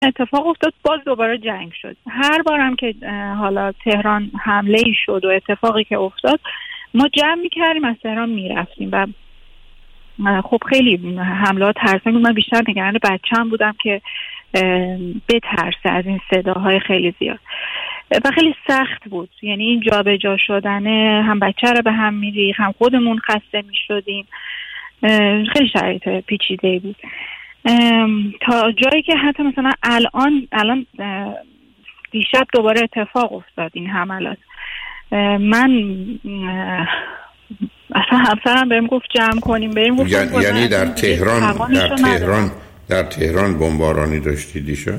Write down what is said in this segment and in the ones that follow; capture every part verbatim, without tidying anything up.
اتفاق افتاد، باز دوباره جنگ شد. هر بارم که حالا تهران حمله ای شد و اتفاقی که افتاد ما جمع میکردیم از تهران میرفتیم و خب خیلی حملات ترسناک بود. من بیشتر نگران بچه‌ام بودم که بترسه از این صداهای خیلی زیاد و خیلی سخت بود. یعنی این جا به جا شدنه هم بچه رو به هم میریخت، هم خودمون خسته میشدیم. خیلی شرایط پیچیده بود تا جایی که حتی مثلا الان الان دیشب دوباره اتفاق افتاد این حملات. من اصلا همسرم بهم گفت جمع کنیم بریم. گفت یعنی, یعنی در تهران در تهران در تهران بمبارانی داشتی دیشب؟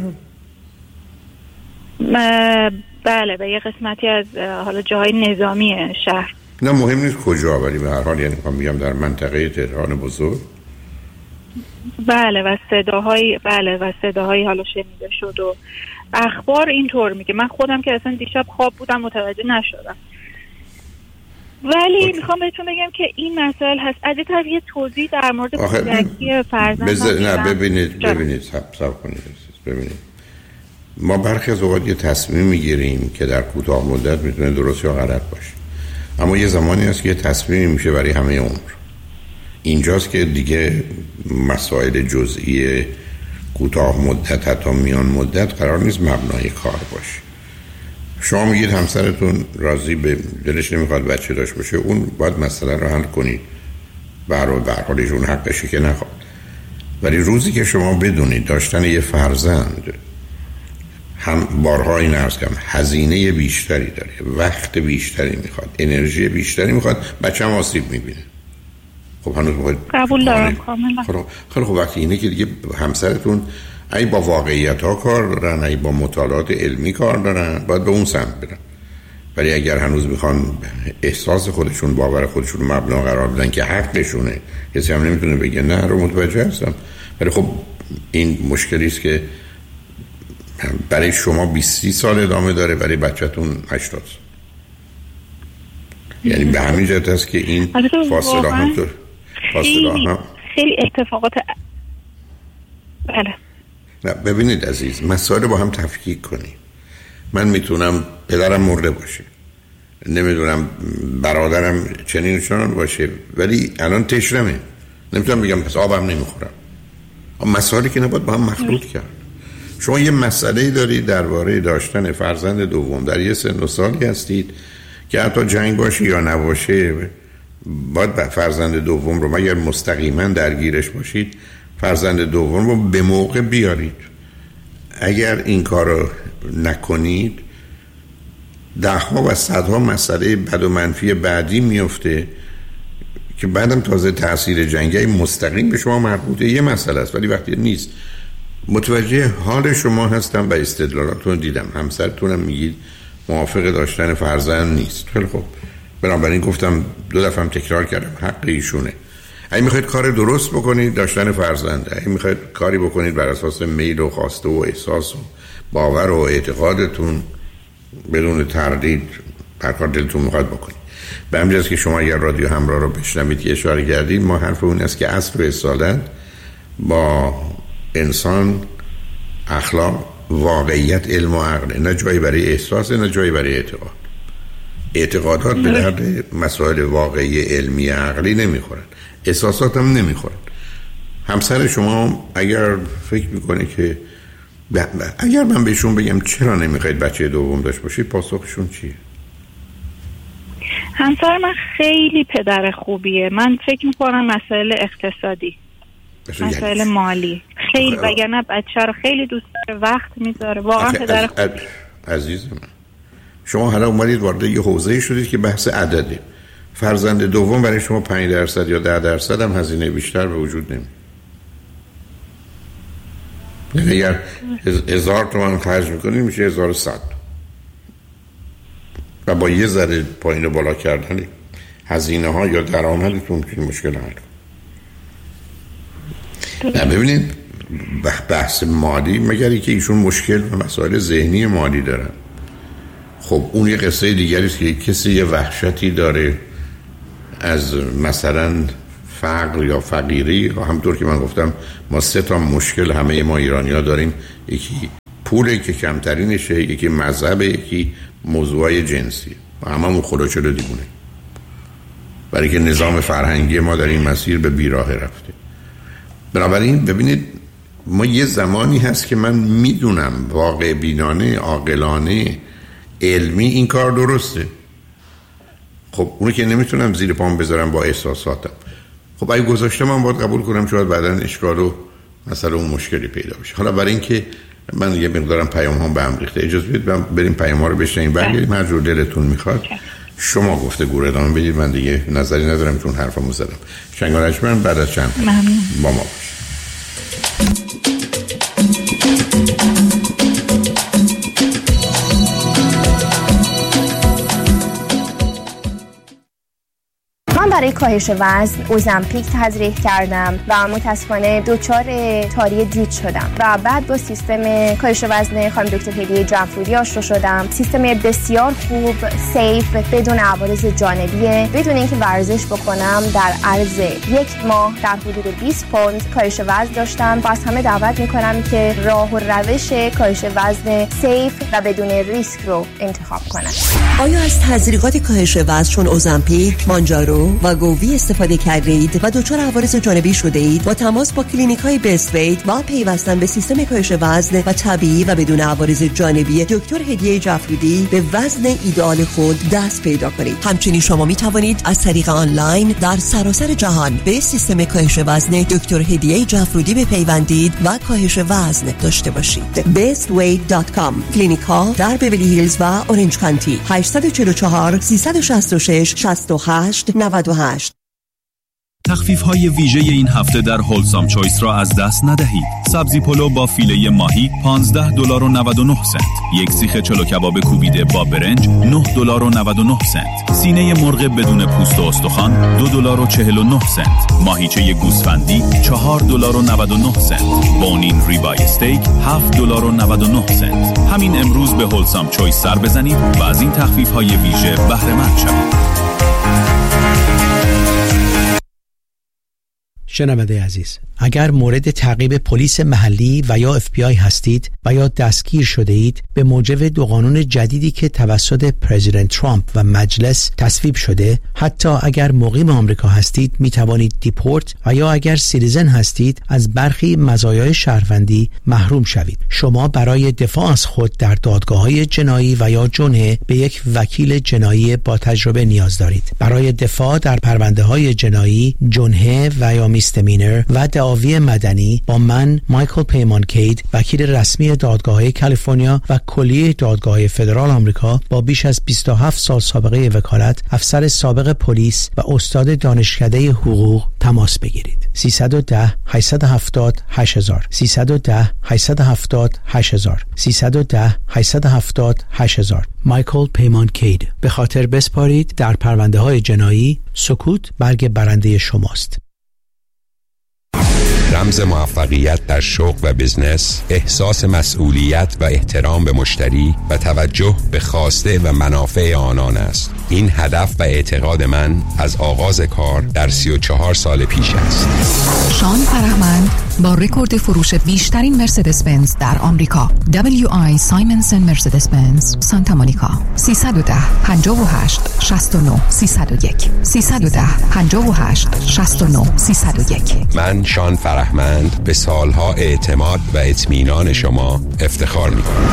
بله به یه قسمتی از حالا جاهای نظامی شهر. نه مهم نیست کجا، ولی به هر حال یعنی میخوام بگم در منطقه تهران بزرگ. بله و صداهای بله و صداهای حالا شنیده شد و اخبار اینطور میگه. من خودم که اصلا دیشب خواب بودم متوجه نشدم. ولی میخوام بهتون بگم که این مسائل هست. از این طرف یه توضیح در مورد کودکی فرزند بز... نه ببینید ببینید سب سب کنید ببینید ما برخی از اوقات یه تصمیم میگیریم که در کوتاه مدت میتونه درست یا غلط باشه، اما یه زمانی هست که یه تصمیمی میشه برای همه عمر. اینجاست که دیگه مسائل جزئی کوتاه مدت حتی میان مدت قرار نیست مبنای کار باشه. شما میگید همسرتون راضی به دلش نمیخواد بچه داشته باشه، اون باید مسئله رو حل کنید. برای برحالش اون حقشه که نخواد. ولی روزی که شما بدونید داشتن یه فرزند هم بارها این عرض کردم هزینه بیشتری داره، وقت بیشتری میخواد، انرژی بیشتری میخواد، بچه هم آسیب میبینه. خب هنوز میخواد قبول دارم کاملا. خیلی خب وقتی اینه که دیگه همسرتون ای با واقعیت ها کار دارن ای با مطالعات علمی کار دارن، باید به اون سمت برن. ولی اگر هنوز میخوان احساس خودشون باور خودشون مبنا قرار بدن که حقشونه، کسی هم نمیتونه بگه نه، رو متوجه هستم. ولی خب این مشکلی است که برای شما بیست سال ادامه داره، برای بچه‌تون هشتاد سال. یعنی به همین جهت است که این فاصله هم تو فاصله هم خیلی اتفاقات. بله نه ببینید عزیز، مسائل با هم تفکیک کنیم. من میتونم پدرم مرده باشه، نمیدونم برادرم چنین چنان باشه، ولی الان تشنمه، نمیتونم بگم پس آبم نمیخورم. مسائلی که نباید با هم مخلوط کرد. شما یه مسئله دارید درباره داشتن فرزند دوم، در یه سن و سالی هستید که حتی جنگ باشه یا نباشه باید فرزند دوم رو، مگر مستقیما درگیرش باشید، فرزند دوم رو به موقع بیارید. اگر این کار رو نکنید دهها و صدها مسئله بد و منفی بعدی میفته که بعدم تازه تأثیر جنگی مستقیم به شما مربوطه. یه مسئله است ولی وقتی نیست. متوجه حال شما هستم و استدلالاتون دیدم. همسرتونم میگید موافق داشتن فرزند نیست. خیلی خوب، بنابراین گفتم دو دفعه هم تکرار کردم حق ایشونه. اگه میخواید کار درست بکنید داشتن فرزنده، اگه میخواید کاری بکنید بر اساس میل و خواسته و احساس و باور و اعتقادتون بدون تردید هر کار دلتون میخواد بکنید. به همین جاست که شما اگر رادیو همراه رو بشنوید که اشاره کردید، ما حرف اون است که اصل و اصالت با انسان اخلاق، واقعیت، علم و عقل، نه جایی برای احساس نه جایی برای اعتقاد. اعتقادات به درد مسائل واقعی علمی عقلی نمیخورن، احساسات هم نمیخورن. همسر شما اگر فکر میکنه که اگر من بهشون بگم چرا نمیخواید بچه دوم داشته باشید، پاسخشون چیه؟ همسر من خیلی پدر خوبیه. من فکر میکنم مسائل اقتصادی، مسائل یعنی مالی خیلی، وگرنه بچه رو خیلی دوست داره، وقت میذاره، واقعا پدر خوبیه. عزیز من، شما حالا اومدید وارد یه حوزه‌ای شدید که بحث عدده. فرزند دوم برای شما پنج درصد یا ده درصد هم هزینه بیشتر به وجود نمیاد. یعنی اگر هزار تومان خرج میکنید میشه هزار و صد و با یه ذره پایین و بالا کردن هزینه ها یا درآمدتون میتونید مشکل حل کنید. نه ببینید بحث مالی، مگر که ایشون مشکل و مسائل ذهنی مالی دارن، خب اون یه قصه دیگری است که کسی یه وحشتی داره از مثلا فقر یا فقیری، همونطور که من گفتم ما سه تا مشکل همه ما ایرانی‌ها داریم، یکی پوله که کمترینشه، یکی مذهب، یکی موضوعای جنسی و هممون خلوچلو دیوونه، برای که نظام فرهنگی ما در این مسیر به بیراه رفته. بنابراین ببینید ما یه زمانی هست که من میدونم واقع بینانه، عاقلانه، علمی این کار درسته. خب اونو که نمیتونم زیر پام بذارم با احساساتم. خب اگه گذاشتم من باید قبول کنم شاید بعداً اشکال و مثلا اون مشکلی پیدا بشه. حالا برای اینکه من یه مقدارم پیام هم به هم ریخته، اجازه بدید بریم پیام ها رو بشنیم، برگردیم هر جور دلتون میخواد شما گفته گور ادامه بدید، من دیگه نظری ندارم چون حرفمو زدم. شنگار اجمن بعد از چند با ما باشه. برای کاهش وزن اوزمپیک تزریق کردم و متاسفانه دچار تاری دید شدم و بعد با سیستم کاهش وزن خانم دکتر هدیه جعفرودی آشنا شدم. سیستم بسیار خوب، سیف، بدون عوارض جانبیه، بدون اینکه ورزش بکنم در عرض یک ماه در حدود بیست پوند کاهش وزن داشتم و از همه دعوت میکنم که راه و روش کاهش وزن سیف و بدون ریسک رو انتخاب کنم. آیا از تزریقات کاهش وزن چون اوزمپیک، مانجارو و گووی استفاده کردید و دچار عوارض جانبی شده اید؟ با تماس با کلینیک های بیست ویت و پیوستن به سیستم کاهش وزن و طبیعی و بدون عوارض جانبی دکتر هدیه جعفرودی به وزن ایدئال خود دست پیدا کنید. همچنین شما می توانید از طریق آنلاین در سراسر جهان به سیستم کاهش وزن دکتر هدیه جعفرودی بپیوندید و کاهش وزن داشته باشید. بیست ویت دات کام. کلینیک ها در بیولی هیلز و اورنج کانتی. هشت چهار چهار سه شش شش شش هشت نه هشت. تخفیف‌های ویژه این هفته در هولسام چویس را از دست ندهید. سبزی پلو با فیله ماهی پانزده دلار و نود و نه سنت. یک سیخ چلو کباب کوبیده با برنج نه دلار و نود و نه سنت. سینه مرغ بدون پوست و استخوان دو دلار و چهل و نه سنت. ماهیچه گوسفندی چهار دلار و نود و نه سنت. بونین ریبای استیک هفت دلار و نود و نه سنت. همین امروز به هولسام چویس سر بزنید و از این تخفیف‌های ویژه بهره مند شوید. شنونده عزیز، اگر مورد تعقیب پلیس محلی و یا اف بی آی هستید و یا دستگیر شده اید به موجب دو قانون جدیدی که توسط پرزیدنت ترامپ و مجلس تصویب شده، حتی اگر مقیم آمریکا هستید می توانید دیپورت و یا اگر سیتیزن هستید از برخی مزایای شهروندی محروم شوید. شما برای دفاع از خود در دادگاه‌های جنایی و یا جنحه به یک وکیل جنایی با تجربه نیاز دارید. برای دفاع در پرونده‌های جنایی، جنحه و یا میستمینر و دعاوی مدنی با من مایکل پیمان کید، وکیل رسمی دادگاه‌های کالیفرنیا و کلیه دادگاه‌های فدرال آمریکا با بیش از بیست و هفت سال سابقه وکالت، افسر سابق پلیس و استاد دانشکده حقوق تماس بگیرید. سیصد و ده هشتصد و هفتاد هشت هزار سیصد و ده هشتصد و هفتاد هشت هزار سیصد و ده هشتصد و هفتاد هشت هزار. مایکل پیمان کید. به خاطر بسپارید در پرونده‌های جنایی، سکوت برگ برنده شماست. رمز موفقیت در شغل و بزنس، احساس مسئولیت و احترام به مشتری و توجه به خواسته و منافع آنان است. این هدف و اعتقاد من از آغاز کار در سی و چهار سال پیش است. شان فرهمند با رکورد فروش بیشترین مرسدس بنز در آمریکا، دبلیو آی سایمنسن مرسدس بنز سانتا مونیکا. سیصد و ده پنجاه و هشت شصت و نه سیصد و یک سیصد و ده پنجاه و هشت شصت و نه سیصد و یک. من شان فرهمند به سالها اعتماد و اطمینان شما افتخار می‌کنم.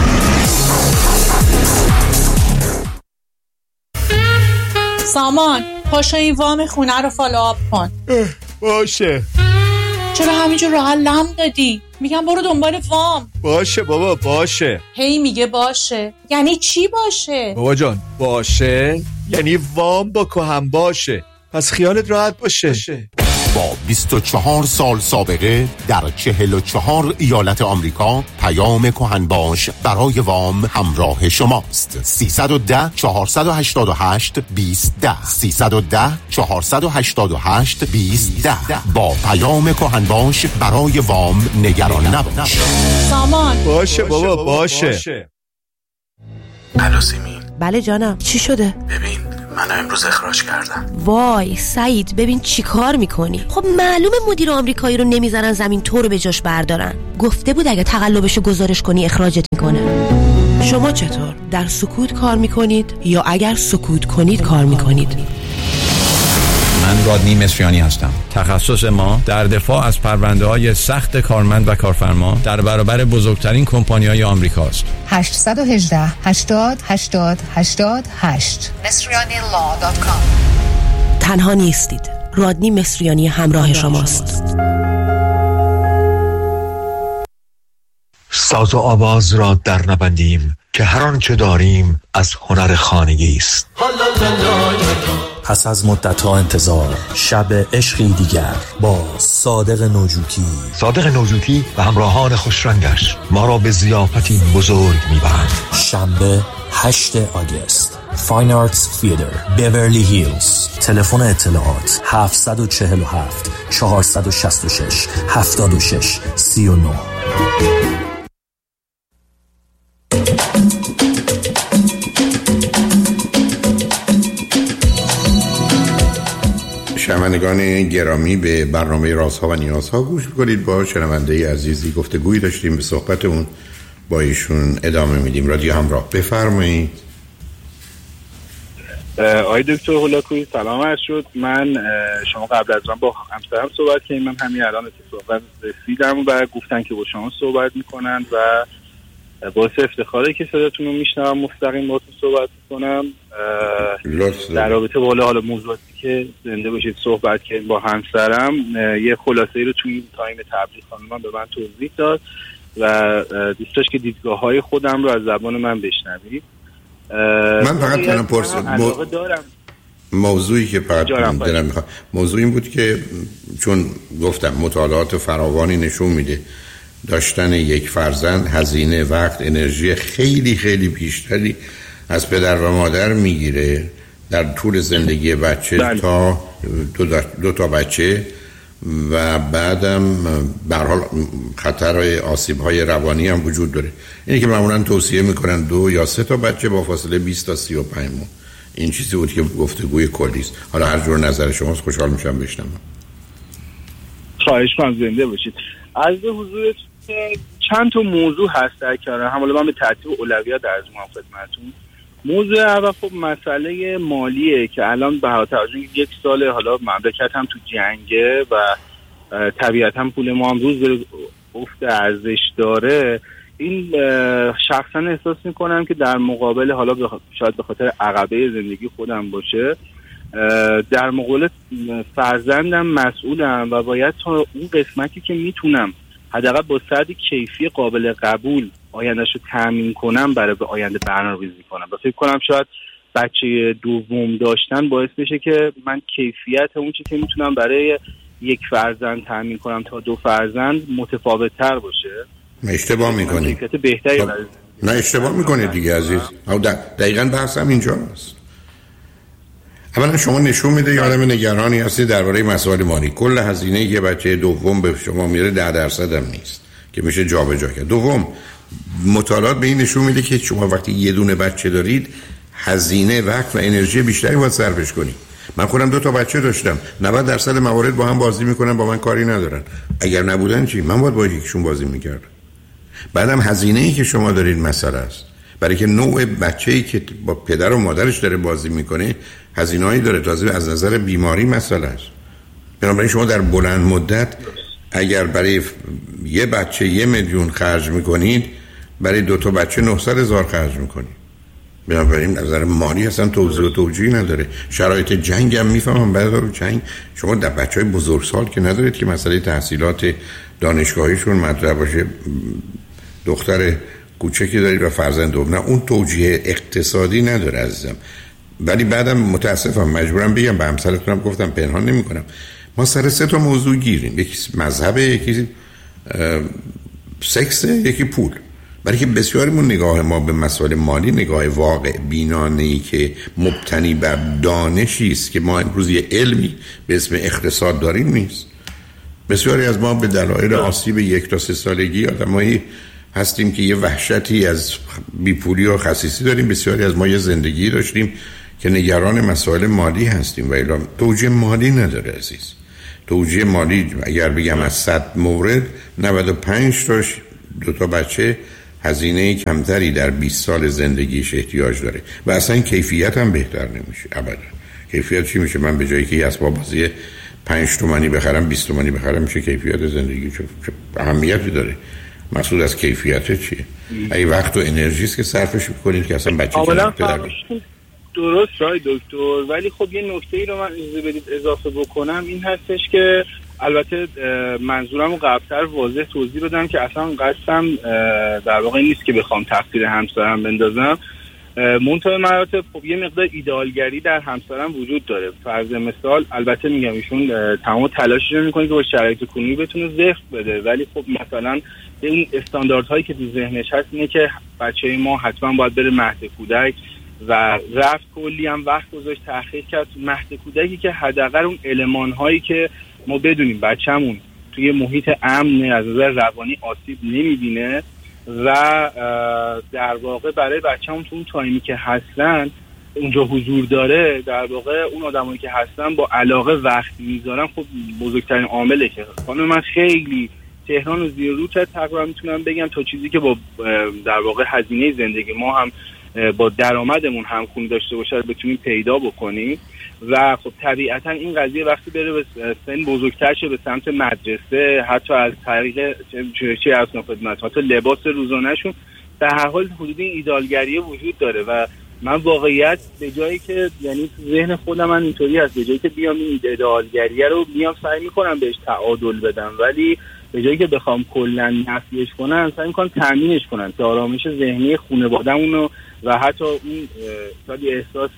سامان، پاشو این وام خونه رو فالوآپ کن. باشه. چرا همینجور راحت لم دادی؟ میگم برو دنبال وام. باشه بابا باشه. هی میگه باشه. یعنی چی باشه؟ بابا جان باشه یعنی وام با کهم باشه. پس خیالت راحت باشه, باشه. با بیست و چهار سال سابقه در چهل و چهار ایالت آمریکا، پیام کهن باش برای وام همراه شماست. سیصد و ده چهارصد و هشتاد و هشت بیست ده سیصد و ده چهارصد و هشتاد و هشت بیست ده. با پیام کهن باش برای وام نگران نباش. سامان باشه بابا باشه. الو سیمین. بله جانم، چی شده؟ ببین منو امروز اخراج کردن. وای سعید ببین چی کار میکنی. خب معلومه مدیر آمریکایی رو نمیذارن زمین تو رو به جاش بردارن. گفته بود اگه تقلبشو گزارش کنی اخراجت میکنه. شما چطور؟ در سکوت کار میکنید یا اگر سکوت کنید کار میکنید؟ من رادنی مصریانی هستم. تخصص ما در دفاع از پرونده‌های سخت کارمند و کارفرما در برابر بزرگترین کمپانی‌های آمریکاست. هشت یک هشت هشتاد هشتاد هشتاد هشت مصریانی لا دات کام. تنها نیستید. رادنی مصریانی همراه شماست. ساز و آواز را در نبندیم که هر آنچه داریم از هنر خانگی است. پس از مدت‌ها انتظار، شب عشقی دیگر با صادق نوجوتی. صادق نوجوتی و همراهان خوشرنگش ما را به ضیافتی بزرگ می‌برند. شنبه هشتم آگوست، فاین آرتس تئاتر، بیورلی هیلز. تلفن اطلاعات هفت چهار هفت چهار شش شش هفت شش سه نه. شنوندگان گرامی به برنامه رازها و نیازها گوش کنید. با شنونده عزیزی گفتگویی داشتیم، به صحبتمون با ایشون ادامه میدیم. رادیو همراه، بفرمایید. آقای دکتر هولاکویی سلام عرض شد. من شما قبل از من با همسرم صحبت کردیم، من همین الان اتفاقا رسیدم و گفتن که با شما صحبت میکنن و باعث افتخاره که صداتون رو میشنوم، مستقیم باهاتون صحبت میکنم در رابطه با حالا موضوعاتی که زنده باشید صحبت کردیم با همسرم. یه خلاصه‌ای رو توی این تایم تبلیغ خانم به من توضیح داد و دوست داشت که دیدگاه‌های خودم رو از زبان من بشنوید. من فقط تنها پرسید مو... موضوعی که فقط دلم میخواد موضوع این بود که چون گفتم مطالعات فراوانی نشون میده داشتن یک فرزند هزینه، وقت، انرژی خیلی خیلی بیشتری از پدر و مادر میگیره در طول زندگی بچه بله. تا دو, دو تا بچه و بعدم به هر حال خطر آسیب‌های روانی هم وجود داره. اینی که معمولا توصیه میکنن دو یا سه تا بچه با فاصله بیست تا سی و پنج ماه. این چیزی بود که گفتگوی کلی است. حالا هر جور نظر شماست خوشحال میشم بشنوم. خواهش کنم زنده باشید. از حضورت چند تا موضوع هست در کنار هم، حالا من به ترتیب اولویت عرض می‌کنم خدمتتون. موضوع اول خب مسئله مالیه که الان به توجه یک سال حالا مملکت هم تو جنگه و طبیعتا پول ما هم روز به افت ارزش داره. این شخصا احساس میکنم که در مقابل حالا شاید به خاطر عقبه زندگی خودم باشه، در مقابل فرزندم مسئولم و باید تا اون قسمتی که میتونم حداقل با سطح کیفی قابل قبول آیندهش رو تامین کنم برای به آینده برنامه‌ریزی کنم. و فکر کنم شاید بچه دوم داشتن باعث بشه که من کیفیت اون چیزی که میتونم برای یک فرزند تامین کنم تا دو فرزند متفاوت تر باشه. اشتباه میکنی. بهتری خب. نه اشتباه میکنی دیگه عزیز. او دقیقاً بحثم اینجاست. اولا شما نشون میده یه آدم نگرانی هستی درباره مسائل مالی. کل هزینه یه بچه دوم به شما میره ده درصد هم نیست که میشه جابجا کرد. دوم مطالعات به این نشون میده که شما وقتی یه دونه بچه دارید هزینه وقت و انرژی بیشتری باید صرفش کنید. من خودم دو تا بچه داشتم، نود درصد موارد با هم بازی میکنن، با من کاری ندارن. اگر نبودن چی؟ من باید با یکیشون بازی میکردم. بعدم هزینه ای که شما دارید مسئله است، برای که نوع بچه‌ای که با پدر و مادرش داره بازی میکنه هزینه‌ای داره، تازه از نظر بیماری مسئله است. بنابراین شما در بلند مدت اگر برای یه بچه یه میلیون خرج میکنید، برای دو تا بچه نهصد هزار خرج میکنید. بنابراین از نظر مالی اصلا توضیح و توجیهی نداره. شرایط جنگ هم میفهمم، بعد از جنگ شما در بچهای بزرگسال که ندارید که مسئله تحصیلات دانشگاهیشون مطرح باشه، دختر کوچکی دارید و فرزند دوم، نه اون توجیه اقتصادی نداره عزیزم. ولی بعدم متاسفم مجبورم بگم، به همسرتونم گفتم پنهان نمی‌کنم، ما سر سه تا موضوع گیریم. یکی مذهب، یکی سکس، یکی پول. برای که بسیاریمون نگاه ما به مسائل مالی نگاه واقع بینانه‌ای که مبتنی بر دانشی است که ما امروز یه علمی به اسم اقتصاد داریم نیست. بسیاری از ما به دلایل آسیب یک تا سه سالگی آدمایی هستیم که یه وحشتی از بیپولی و خسیسی داریم. بسیاری از ما یه زندگی داشتیم که نگران مسائل مالی هستیم و الا توجیه مالی نداره عزیز. توجیه مالی اگر بگم از صد مورد نود و پنج تاش دو تا بچه هزینه کمتری در بیست سال زندگیش احتیاج داره و اصلا کیفیت هم بهتر نمیشه ابدا. کیفیت چی میشه؟ من به جایی که یه اسباب بازی پنج تومانی بخرم بیست تومانی بخرم میشه کیفیت زندگی چه اهمیتی داره؟ مقصود از کیفیت چیه؟ ای وقت و انرژی است که صرفش میکنید که اصلا بچه اولا درست رای دکتر، ولی خب یه نکته ای رو من اجازه بدید اضافه بکنم، این هستش که البته منظورم رو قبلتر واضح توضیح بدم که اصلا قصدم در واقع نیست که بخوام تقصیر همسرم بندازم. منتها مراتب خب یه مقدار ایدئالگری در همسرم وجود داره. فرض مثال البته میگم ایشون تمام تلاشش رو میکنه که با شرایط کنونی بتونه زفت بده، ولی خب مثلا این استانداردهایی که تو ذهنش هست اینه که بچه ما حتما باید بره مهد کودک و رفت کلی هم وقت گذاشت تحقیق کرد مهد کودکی که حداقل اون المان‌هایی که ما بدونیم بچه‌مون توی محیط امن از نظر روانی آسیب نمی‌بینه و در واقع برای بچه‌مون تو اون تایمی که هستن اونجا حضور داره، در واقع اون آدمایی که هستن با علاقه وقت میذارن. خب بزرگترین عامله که خانم من خیلی تهران و زیر رو تقریبا میتونم بگم تا چیزی که با در واقع هزینه زندگی ما هم با درآمدمون همخونی داشته باشه بتونیم پیدا بکنیم. و خب طبیعتا این قضیه وقتی بره به سن بزرگتر شه به سمت مدرسه، حتی از طریق چه اصلا خدمت حتی لباس روزانه‌شون، در هر حال حدود این ایدالگریه وجود داره و من واقعیت به جایی که یعنی ذهن خودم من اینطوری هست، به جایی که بیام این ایدالگریه رو میام سعی میکنم بهش تعادل بدم، ولی به جایی که بخوام کلا نفیش کنم سعی میکنم تامینش کنم که آرامش ذهنی خانواده‌مون رو و حتی اون شاید احساس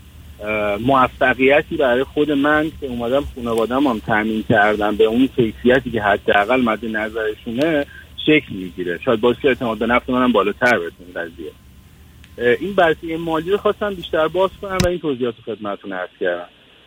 موفقیتی برای خود من که اومدم خانواده‌ام هم تامین کردم به اون کیفیتی که حداقل مد نظرشونه شکل میگیره. شاید باعث اعتماد به نفس منم بالاتر بشه این قضیه. این بحثی مالی رو خواستم بیشتر باز کنم و این توضیحات خدمتتون عرض کردم.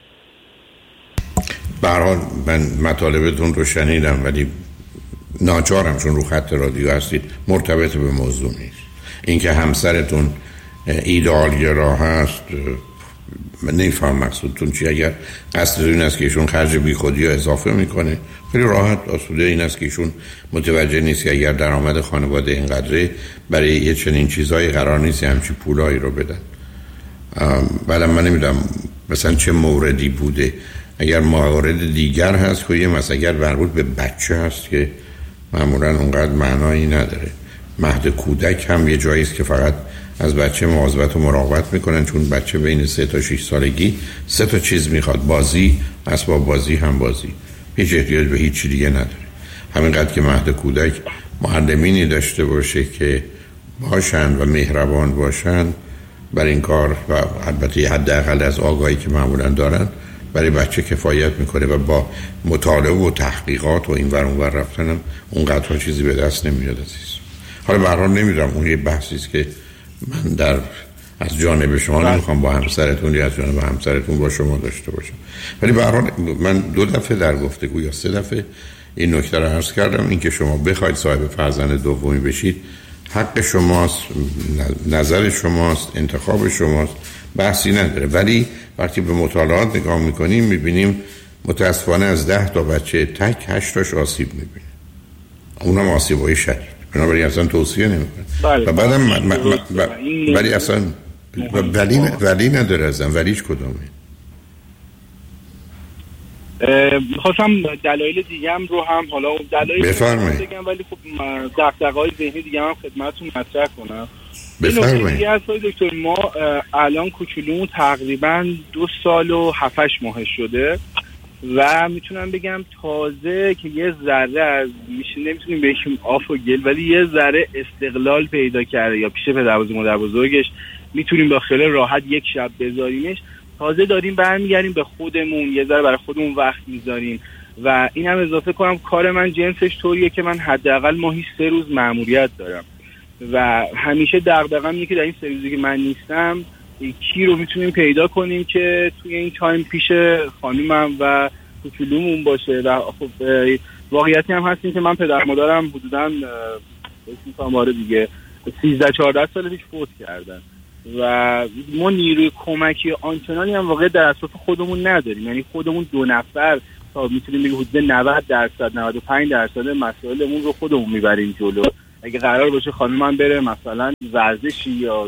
به هر حال من مطالبتون رو شنیدم ولی ناچارم چون رو خط رادیو هستید مرتبط به موضوع نیست. اینکه همسرتون ایدئال گرا هست من نمیفهم مقصودتون چی. اگر قصد این است که ایشون خرج بی خودی رو اضافه میکنه خیلی راحت آسوده این است که ایشون متوجه نیست که اگر درآمد خانواده اینقدره برای یه چنین چیزایی قرار نیست همچین پولایی رو بدن. بعدم من نمیدونم مثلا چه موردی بوده. اگر موارد دیگر هست که یه مثلا اگر مربوط به بچه هست که معمولا اونقدر معنایی نداره. مهد کودک هم یه جایی است که فقط از بچه مواظبت و مراقبت میکنن چون بچه بین سه تا شش سالگی سه تا چیز میخواد، بازی، اسباب بازی، هم بازی، هیچ احتیاج به هیچ چیز دیگه نداره. همینقدر که مهد کودک معلمینی داشته باشه که باشن و مهربان باشن برای این کار و البته حداقل از آگاهی که معمولا دارن برای بچه کفایت میکنه و با مطالعه و تحقیقات و این ور اون ور رفتنم اونقدر چیزی به دست نمیاد عزیز. حالا به هر حال نمیدونم اون یه بحثی است که من در از جانب شما نمیخوام با همسرتون یا از جانب همسرتون با شما داشته باشم، ولی به هر حال من دو دفعه در گفتگو یا سه دفعه این نکته رو عرض کردم، این که شما بخواید صاحب فرزند دومی بشید حق شماست، نظر شماست، انتخاب شماست، بحثی نداره. ولی وقتی به مطالعات نگاه میکنیم میبینیم متاسفانه از ده تا بچه تک هشت تاش آسیب میبینه، اونم آسیبای شدید، بنابراین اصلا توصیه نمیکنه. و بعدم م- م- م- ولی اصلا ولی ولی نداره ازم. ولیش کدومه؟ میخواستم دلایل دیگه هم رو هم حالا دلایل بگم ولی خب دغدغه‌های ذهنی دیگه هم خدمتتون مطرح کنم. بفرمایید. دیگه از دکتر ما الان کوچولومون تقریبا دو سال و هفتش ماه شده و میتونم بگم تازه که یه ذره از میشه نمیتونیم بهشیم آف و گل ولی یه ذره استقلال پیدا کرده یا پیش پدر بزرگ مادر بزرگش میتونیم با خیلی راحت یک شب بذاریمش. تازه داریم برمیگردیم به خودمون، یه ذره برای خودمون وقت میذاریم و این هم اضافه کنم کار من جنسش طوریه که من حداقل ماهی سه روز مأموریت دارم و همیشه دغدغه‌م اینه که در این سه روزی که من نیستم کی رو میتونیم پیدا کنیم که توی این تایم پیش خانومم و کوچولومون باشه. و خب واقعیتی هم هستیم که من پدر مادرم حدوداً بسیار باره دیگه سیزده چهارده سال پیش فوت کردن و ما نیروی کمکی آنچنانی هم واقعا در اطراف خودمون نداریم. یعنی خودمون دو نفر تا میتونیم بگیم حدود نود درصد نود و پنج درصد مسائلمون رو خودمون میبریم جلو. اگه قرار باشه خانم من بره مثلا ورزشی یا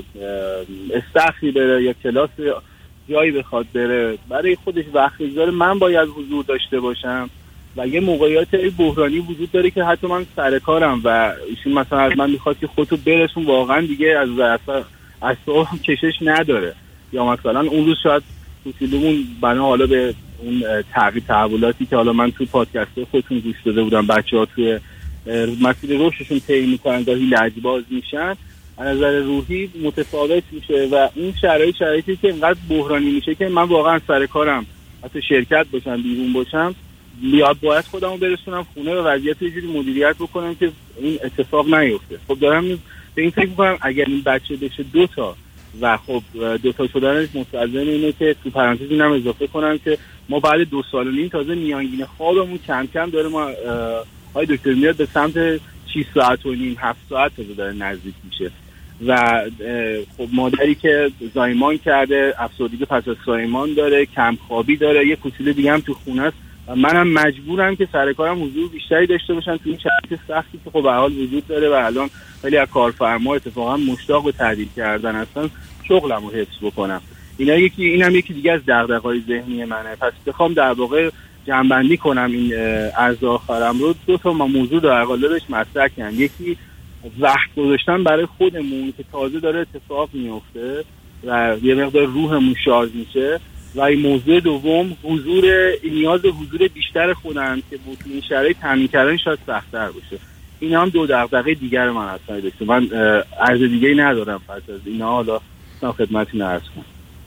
استخری بره یا کلاس جایی بخواد بره، برای خودش وقت بذاره، من باید حضور داشته باشم. و یه موقعیت بحرانی وجود داره که حتی من سر کارم و ایشون مثلا از من میخواد که خودتو برسون، واقعا دیگه از اصلا کشش نداره. یا مثلا اون روز شاید اصولمون بنا حالا به اون تغییر تحولاتی که حالا من تو پادکست خودتون گوش داده بودم، بچه‌ها توی مسیر رشدشون طی میکنن، گاهی لجباز میشن، از نظر روحی متفاوت میشه و این شرایط شرایطی که اینقدر بحرانی میشه که من واقعا سر کارم حتی شرکت باشم بیرون باشم بیاد باید خودمو برسونم خونه و وضعیت یه جوری مدیریت بکنم که این اتفاق نیفته. خب دارم به این فکر میکنم اگر این بچه بشه دو تا و خب دو تا شدنش مستلزم اینه که تو پرانتز اینم اضافه کنم که ما بعد دو سال و نیم تازه میانگین خوابمون کم کم داره ما های دکتر میاد به سمت شش ساعت و نیم هفت ساعت تازه داره نزدیک میشه و خب مادری که زایمان کرده، افسردگی پس از زایمان داره، کم خوابی داره، یه کوچولو دیگه هم تو خونه است و منم مجبورم که سر کارم حضور بیشتری داشته باشم تو این شرایط سختی که خب به حال وجود داره و الان خیلی از کارفرما اتفاقا مشتاق به تعدیل کردن هستن شغلمو حفظ بکنم. اینا یکی اینم یکی دیگه از دغدغه‌های ذهنی منه. پس بخوام در واقع جمع‌بندی کنم این عرض آخرم رو، دو تا موضوع در قالبش مطرح کردم. یکی وقت گذاشتن برای خودمون که تازه داره اتفاق میفته و یه مقدار روحمون شارژ میشه، و این موضوع دوم حضور نیاز حضور بیشتر خودم که با این شرایط تامین کردن شاید سخت‌تر باشه. اینا هم دو دغدغه دیگر من هستن دکتر. من عرض دیگه‌ای ندارم پس از اینا، حالا خدمتتون عرض کنم.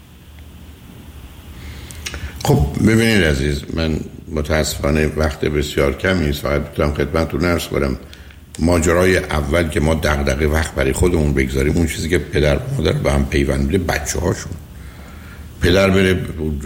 خب ببینید عزیز، من متاسفانه وقت بسیار کمی است، فقط میتونم خدمتتون عرض کنم ماجرای اول که ما دغدغه وقت برای خودمون بگذاریم، اون چیزی که پدر و مادر با هم پیوند میده بچه‌هاشون. پدر بره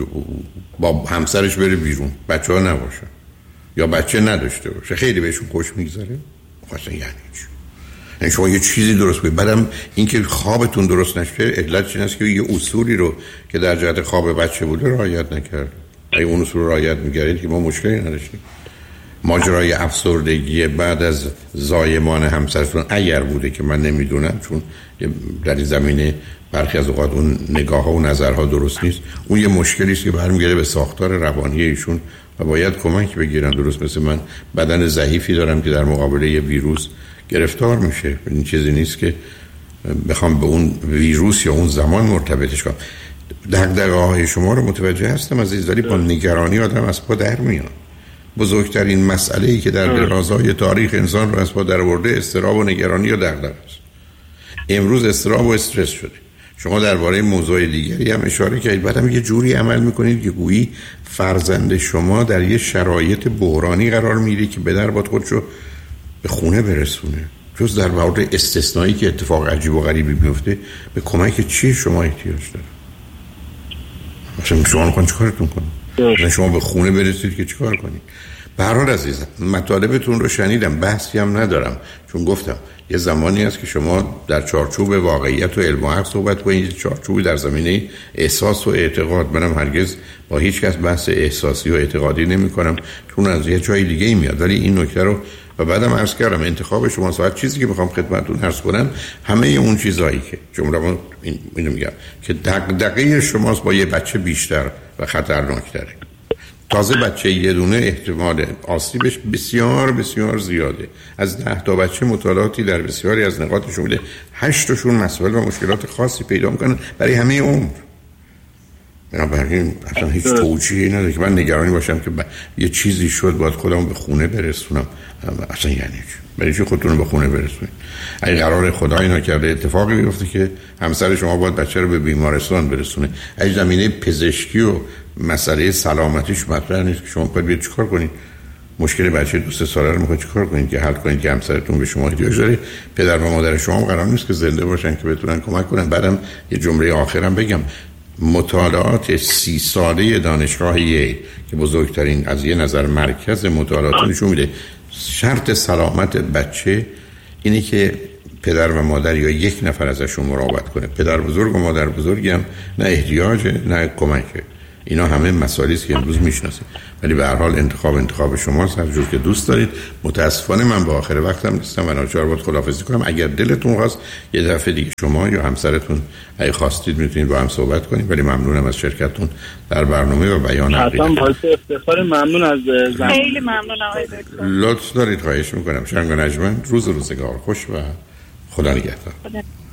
با همسرش بره بیرون، بچه‌ها نباشه یا بچه نداشته باشه، خیلی بهشون خوش میگذره. اصلا یعنی چی؟ یعنی شما یه چیزی درست کنید، بعدم اینکه خوابتون درست نشه علتش این است که یه اصولی رو که در جهت خواب بچه بوده رعایت نکرد. اگه اون اصول رو رعایت می‌کردید که ما مشکلی نداشتیم. ماجرای افسردگی بعد از زایمان همسرتون اگر بوده که من نمیدونم، چون در این زمینه برخی از اوقات اون نگاه ها و نظرها درست نیست، اون یه مشکلی است که برمیگرده به ساختار روانی ایشون و باید کمک بگیرن. درست مثل من بدن ضعیفی دارم که در مقابله یه ویروس گرفتار میشه. این چیزی نیست که بخوام به اون ویروس یا اون زمان مرتبطش کنم. دغدغه‌های شما رو متوجه هستم عزیز، ولی با نگرانی آدم از پا در میاد. بزرگترین مسئله‌ای که در درازای تاریخ انسان رو از پا در آورده اضطراب و نگرانی و دغدغه است. امروز اضطراب و استرس شده. شما درباره موضوع دیگری هم اشاره کردید، بعدم یه جوری عمل میکنید که گویی فرزند شما در یه شرایط بحرانی قرار میگیره که پدر باید خودشو به خونه برسونه. جز در مورد استثنایی که اتفاق عجیب و غریبی میفته، به کمک چی شما احتیاج داره؟ مثلا شما میخواین چیکارتون کنید؟ شما به خونه برسید که چیکار کنید؟ به هر حال عزیزم، مطالبتون رو شنیدم، بحثی هم ندارم، چون گفتم یه زمانی هست که شما در چارچوب واقعیت و علم و عقل صحبت کنید، چارچوبی در زمینه احساس و اعتقاد. منم هرگز با هیچ کس بحث احساسی و اعتقادی نمی کنم، چون از یه جای دیگه ای میاد. ولی این نکته رو و بعدم عرض کردم انتخاب شما ساعت چیزی که میخوام خدمتتون عرض کنم، همه اون چیزایی که جمله این اینو میگم که دغدغه شماست با یه بچه بیشتر و خطرناک‌تره. تازه بچه یه دونه احتمال آسیبش بسیار بسیار زیاده. از ده تا بچه مطالعاتی در بسیاری از نقاطشون بوده هشتشون مسائل و مشکلات خاصی پیدا میکنن برای همه عمر. بنابراین اصلا هیچ توجیهی نداره که من نگرانی باشم که یه چیزی شد باید خودم به خونه برسونم. اصلا یعنی چی؟ برای چی خودتون به خونه برسونید؟ اگه قرار خدای نکرده اتفاقی بیفته که همسر شما باید بچه رو به بیمارستان برسونه، اگه زمینه پزشکی و مسئله سلامتیش مطرح نیست که شما باید بیاد چیکار کنید؟ مشکل بچه دو سه ساله رو میخواید چیکار کنید که حل کنید که همسرتون به شما احتیاج داره؟ پدر و مادر شما قرار نیست که زنده باشن که بتونن کمک کنن. بعدم یه جمله آخرم بگم، مطالعات سی ساله دانشگاه ییل که بزرگترین از یه نظر مرکز مطالعات نشون میده شرط سلامت بچه اینه که پدر و مادر یا یک نفر ازشون مراقبت کنه. پدر بزرگ و مادر بزرگی هم نه احتیاجه نه کمکه. اینا همه مسائلی است که امروز میشناسید، ولی به هر حال انتخاب انتخاب شماست، هر جور که دوست دارید. متاسفانه من با آخر وقتم نیستم و ناچار باید خداحافظی کنم. اگر دلتون خواست یه دفعه دیگه شما یا همسرتون اگه خواستید میتونید با هم صحبت کنید، ولی ممنونم از شرکتتون در برنامه و بیان عقیده. حتما باعث افتخار. ممنون از زن. خیلی ممنونم آقای دکتر. لطف دارید، خواهش میکنم. شنگ و نجمن، روز روزگار خوش و خدا نگهدار.